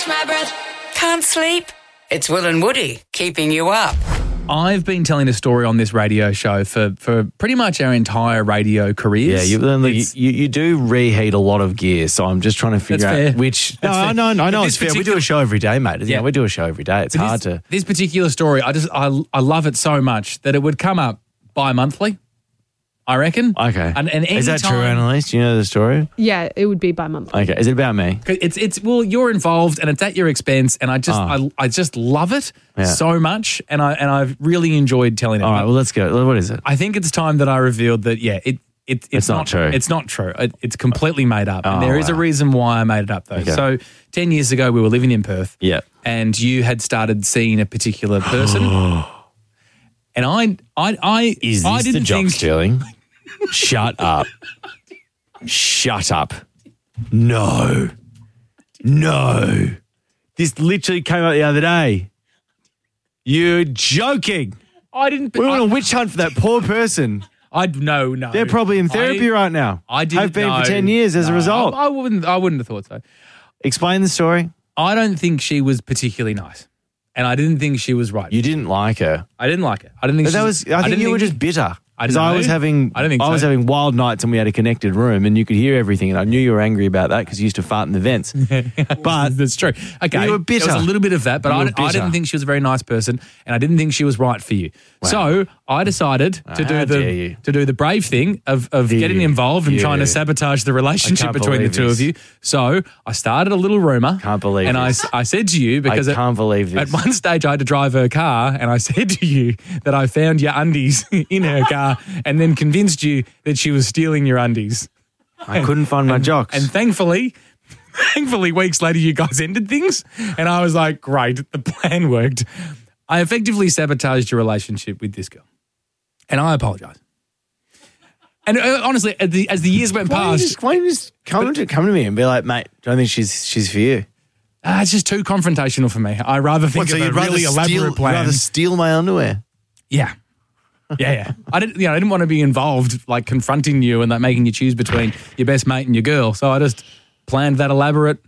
my breath. Can't sleep? It's Will and Woody keeping you up. I've been telling a story on this radio show for pretty much our entire radio careers. Yeah, you do reheat a lot of gear, so I'm just trying to figure out which. No, it's fair. We do a show every day, mate. Yeah, we do a show every day. It's hard to. This particular story, I love it so much that it would come up bi-monthly, I reckon. Okay. And is that true, Annalise? Do you know the story? Yeah, it would be bi-monthly. Okay. Is it about me? It's well, you're involved and it's at your expense, and I just love it so much, and I've really enjoyed telling it. All right, well, let's go. What is it? I think it's time that I revealed that it's not true. It's not true. It's completely made up, and there is a wow. reason why I made it up though. Okay. So 10 years ago, we were living in Perth. Yeah. And you had started seeing a particular person, and I Is I this didn't the job think stealing? Shut up. Shut up. No. This literally came out the other day. You're joking. I didn't. We're on a witch hunt for that poor person. No. They're probably in therapy right now. I didn't have been know. for 10 years as a result. I wouldn't have thought so. Explain the story. I don't think she was particularly nice, and I didn't think she was right. You didn't like her. I didn't like her. I didn't think. I think you were just bitter. Because I was having wild nights and we had a connected room and you could hear everything, and I knew you were angry about that because you used to fart in the vents. But that's true. Okay, you were bitter. There was a little bit of that, but I didn't think she was a very nice person, and I didn't think she was right for you. Wow. So I decided to do the brave thing of getting involved and trying to sabotage the relationship between the two of you. So I started a little rumor. Can't believe and this. I said to you, because I can't believe this. At one stage I had to drive her car, and I said to you that I found your undies in her car, and then convinced you that she was stealing your undies. I couldn't find my jocks. And thankfully, weeks later, you guys ended things. And I was like, great, the plan worked. I effectively sabotaged your relationship with this girl. And I apologise. And honestly, as the years went past... Why don't you just come to me and be like, mate, don't think she's for you? It's just too confrontational for me. I rather think of a really elaborate plan. You'd rather steal my underwear? Yeah. Yeah. I didn't want to be involved, like confronting you and like making you choose between your best mate and your girl. So I just planned that elaborate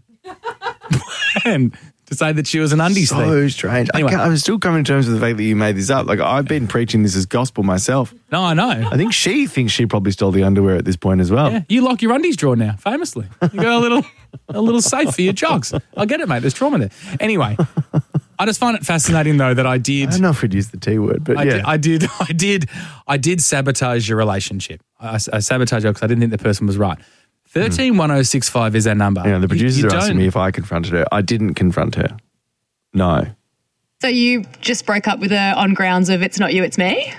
plan to say that she was an undies thief. So strange. Anyway. I'm still coming to terms with the fact that you made this up. Like, I've been preaching this as gospel myself. No, I know. I think she thinks she probably stole the underwear at this point as well. Yeah, you lock your undies drawer now, famously. You got a little safe for your jogs. I get it, mate. There's trauma there. Anyway, I just find it fascinating though that I did. I don't know if we'd use the T word, but I did sabotage your relationship. I sabotaged her because I didn't think the person was right. 131065 is our number. The producers are asking me if I confronted her. I didn't confront her. No. So you just broke up with her on grounds of it's not you, it's me?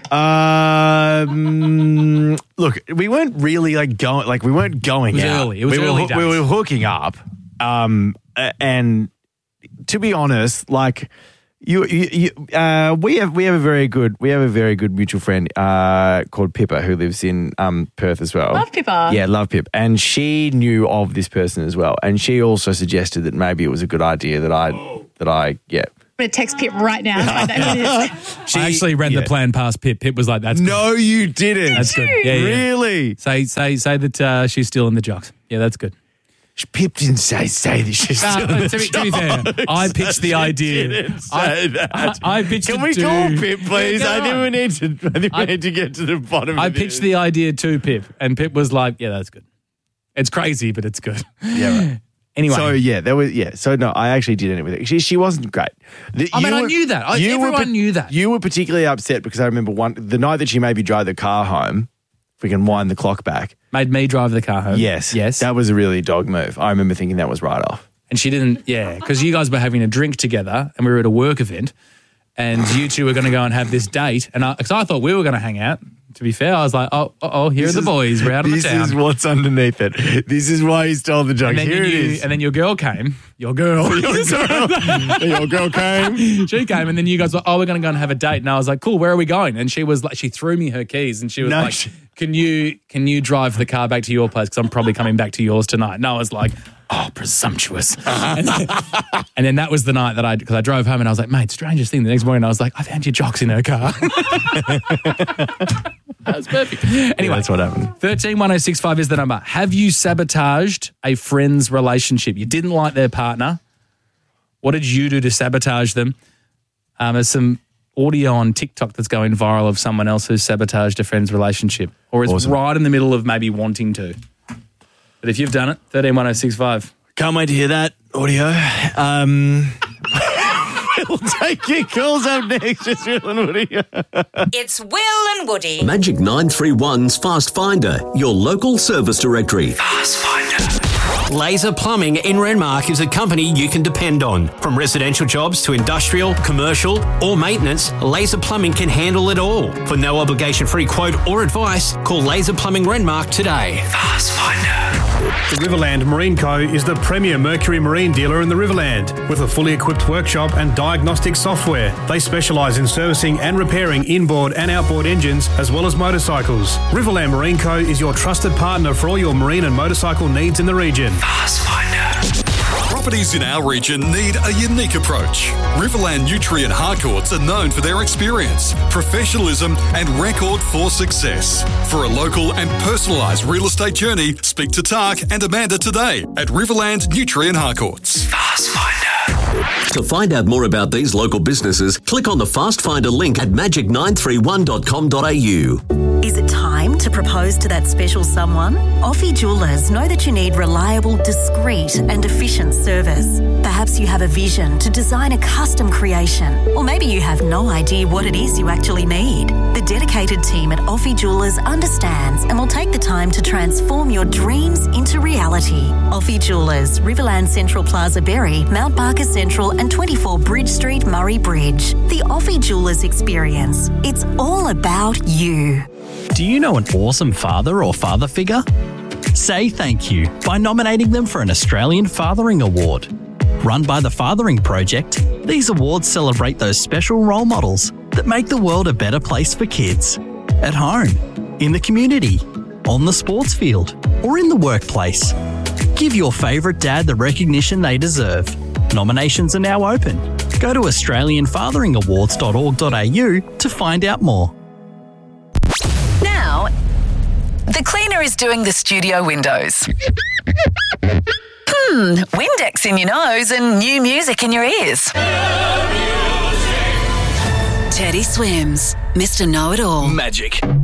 Look, we weren't really going out. Early. It was early days. We were hooking up. And to be honest, like we have a very good mutual friend called Pippa who lives in Perth as well. Love Pippa. Yeah, love Pip. And she knew of this person as well. And she also suggested that maybe it was a good idea that I I'm going to text Pip right now and find out who it is. I actually ran the plan past Pip. Pip was like, "That's good." No, you didn't. That's good. Yeah. Really? Say that she's still in the jocks. Yeah, that's good. Pip didn't say that she's still in the to be fair, I pitched the idea. Didn't say that. I pitched Can it we to call Pip, please? Yeah, I think we need to get to the bottom of I this. pitched the idea to Pip, and Pip was like, "Yeah, that's good. It's crazy, but it's good." Yeah, right. Anyway. So no, I actually did end it with her. She wasn't great. I knew that. Everyone knew that. You were particularly upset because I remember the night that she made me drive the car home, if we can wind the clock back. Made me drive the car home. Yes. That was a really dog move. I remember thinking that was right off. And she didn't, because you guys were having a drink together and we were at a work event and you two were going to go and have this date. And because I thought we were going to hang out. To be fair, I was like, here are the boys. We're out of the town. This is what's underneath it. This is why he stole the joke. Here it is. And then your girl came. Your girl came. She came, and then you guys were, we're going to go and have a date. And I was like, cool, where are we going? And she was like, she threw me her keys and she was like, can you drive the car back to your place? Because I'm probably coming back to yours tonight. And I was like, presumptuous. And then that was the night that because I drove home and I was like, mate, strangest thing. The next morning I was like, I found your jocks in her car. That was perfect. Anyway, that's what happened. 131065 is the number. Have you sabotaged a friend's relationship? You didn't like their partner. What did you do to sabotage them? There's some audio on TikTok that's going viral of someone else who's sabotaged a friend's relationship or is right in the middle of maybe wanting to. But if you've done it, 131065. Can't wait to hear that audio. We'll take your calls up next. It's Will and Woody. It's Will and Woody. Magic 931's Fast Finder, your local service directory. Fast Finder. Laser Plumbing in Renmark is a company you can depend on. From residential jobs to industrial, commercial, or maintenance, Laser Plumbing can handle it all. For no obligation free quote or advice, call Laser Plumbing Renmark today. Fast Finder. The Riverland Marine Co. is the premier Mercury Marine dealer in the Riverland. With a fully equipped workshop and diagnostic software, they specialise in servicing and repairing inboard and outboard engines as well as motorcycles. Riverland Marine Co. is your trusted partner for all your marine and motorcycle needs in the region. Fast Finder. Properties in our region need a unique approach. Riverland Nutrient Harcourts are known for their experience, professionalism and record for success. For a local and personalised real estate journey, speak to Tak and Amanda today at Riverland Nutrient Harcourts. Fast Finder. To find out more about these local businesses, click on the Fast Finder link at magic931.com.au. Is it time to propose to that special someone? Offie Jewellers know that you need reliable, discreet and efficient service. Perhaps you have a vision to design a custom creation, or maybe you have no idea what it is you actually need. The dedicated team at Offie Jewellers understands and will take the time to transform your dreams into reality. Offie Jewellers, Riverland Central Plaza Berry, Mount Barker Central and 24 Bridge Street, Murray Bridge. The Offie Jewellers experience. It's all about you. Do you know an awesome father or father figure? Say thank you by nominating them for an Australian Fathering Award. Run by the Fathering Project, these awards celebrate those special role models that make the world a better place for kids. At home, in the community, on the sports field, or in the workplace. Give your favourite dad the recognition they deserve. Nominations are now open. Go to australianfatheringawards.org.au to find out more. Now, the cleaner is doing the studio windows. Windex in your nose and new music in your ears. Teddy Swims, Mr. Know-It-All. Magic